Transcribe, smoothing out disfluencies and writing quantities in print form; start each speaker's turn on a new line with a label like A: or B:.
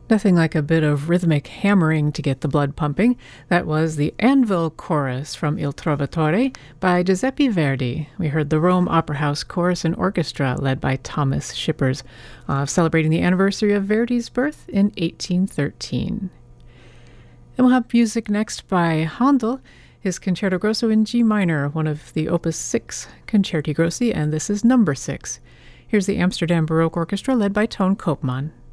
A: Nothing like a bit of rhythmic hammering to get the blood pumping. That was the Anvil Chorus from Il Trovatore by Giuseppe Verdi. We heard the Rome Opera House Chorus and Orchestra led by Thomas Shippers, celebrating the anniversary of Verdi's birth in 1813. And we'll have music next by Handel, his Concerto Grosso in G minor, one of the Opus 6 Concerti Grossi, and this is number 6. Here's the Amsterdam Baroque Orchestra led by Toon Koopman.